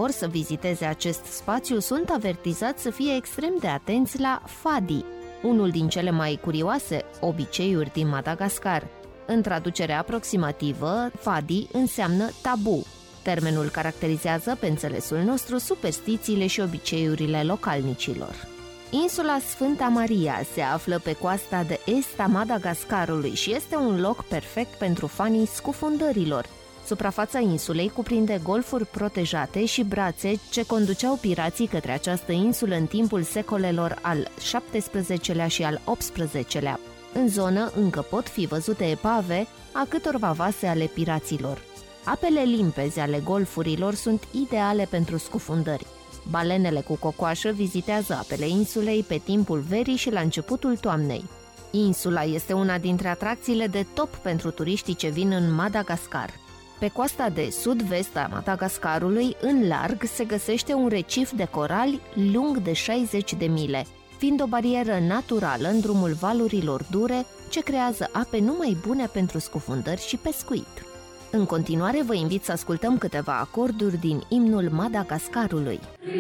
vor să viziteze acest spațiu sunt avertizați să fie extrem de atenți la fadi, unul din cele mai curioase obiceiuri din Madagascar. În traducere aproximativă, fadi înseamnă tabu. Termenul caracterizează, pe înțelesul nostru, superstițiile și obiceiurile localnicilor. Insula Sfânta Maria se află pe coasta de est a Madagascarului și este un loc perfect pentru fanii scufundărilor. Suprafața insulei cuprinde golfuri protejate și brațe ce conduceau pirații către această insulă în timpul secolelor al XVII-lea și al XVIII-lea. În zonă încă pot fi văzute epave a câtorva vase ale piraților. Apele limpezi ale golfurilor sunt ideale pentru scufundări. Balenele cu cocoașă vizitează apele insulei pe timpul verii și la începutul toamnei. Insula este una dintre atracțiile de top pentru turiștii ce vin în Madagascar. Pe coasta de sud-vest a Madagascarului, în larg, se găsește un recif de corali lung de 60 de mile, fiind o barieră naturală în drumul valurilor dure, ce creează ape numai bune pentru scufundări și pescuit. În continuare, vă invit să ascultăm câteva acorduri din imnul Madagascarului.